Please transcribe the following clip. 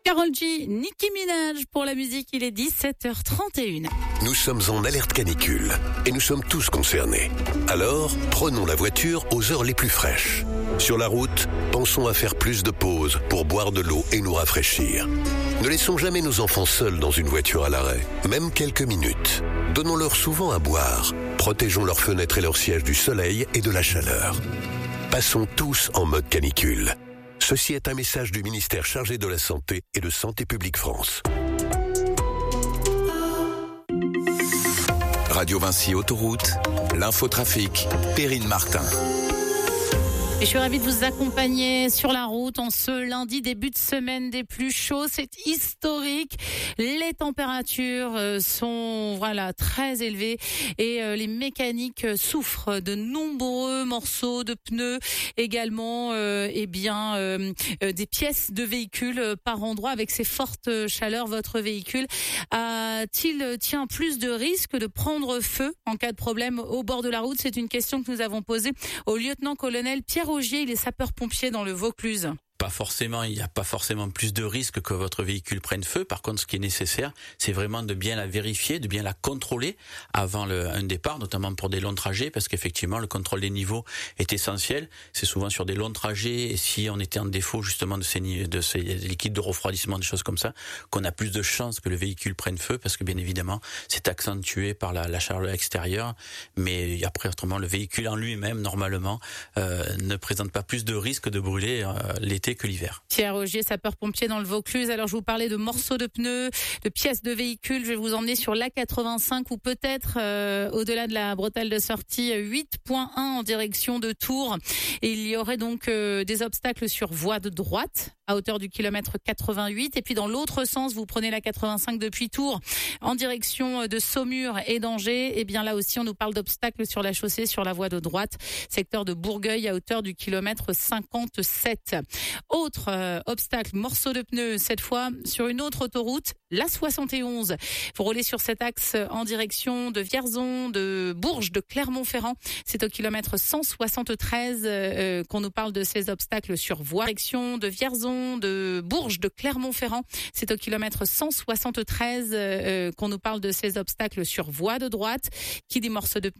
Karol G, Nicki Minaj pour la musique, il est 17h31. Nous sommes en alerte canicule et nous sommes tous concernés. Alors, prenons la voiture aux heures les plus fraîches. Sur la route, pensons à faire plus de pauses pour boire de l'eau et nous rafraîchir. Ne laissons jamais nos enfants seuls dans une voiture à l'arrêt, même quelques minutes. Donnons-leur souvent à boire. Protégeons leurs fenêtres et leurs sièges du soleil et de la chaleur. Passons tous en mode canicule. Ceci est un message du ministère chargé de la Santé et de Santé publique France. Radio Vinci Autoroute, l'infotrafic, Perrine Martin. Et je suis ravie de vous accompagner sur la route en ce lundi, début de semaine des plus chauds. C'est historique. Les températures sont très élevées et les mécaniques souffrent de nombreux morceaux de pneus, également des pièces de véhicules par endroit. Avec ces fortes chaleurs, votre véhicule a-t-il plus de risques de prendre feu en cas de problème au bord de la route? C'est une question que nous avons posée au lieutenant-colonel Pierre Augier, il est sapeur-pompier dans le Vaucluse. Pas forcément, il n'y a pas forcément plus de risques que votre véhicule prenne feu. Par contre, ce qui est nécessaire, c'est vraiment de bien la vérifier, de bien la contrôler avant un départ, notamment pour des longs trajets, parce qu'effectivement, le contrôle des niveaux est essentiel. C'est souvent sur des longs trajets, et si on était en défaut justement de ces liquides de refroidissement, des choses comme ça, qu'on a plus de chances que le véhicule prenne feu, parce que bien évidemment, c'est accentué par la chaleur extérieure. Mais après, autrement, le véhicule en lui-même, normalement, ne présente pas plus de risques de brûler l'été que l'hiver. Pierre Augier, sapeur-pompier dans le Vaucluse. Alors, je vous parlais de morceaux de pneus, de pièces de véhicules. Je vais vous emmener sur l'A85 ou peut-être au-delà de la bretelle de sortie 8.1 en direction de Tours. Et il y aurait donc des obstacles sur voie de droite à hauteur du kilomètre 88. Et puis dans l'autre sens, vous prenez la 85 depuis Tours en direction de Saumur et d'Angers. Et bien là aussi, on nous parle d'obstacles sur la chaussée, sur la voie de droite, secteur de Bourgueil à hauteur du kilomètre 57. Autre obstacle, morceau de pneus, cette fois sur une autre autoroute, la 71. Vous roulez sur cet axe en direction de Vierzon, de Bourges, de Clermont-Ferrand. C'est au kilomètre 173 qu'on nous parle de ces obstacles sur voie. Direction de Vierzon, de Bourges, de Clermont-Ferrand. C'est au kilomètre 173 qu'on nous parle de ces obstacles sur voie de droite. Qui dit morceau de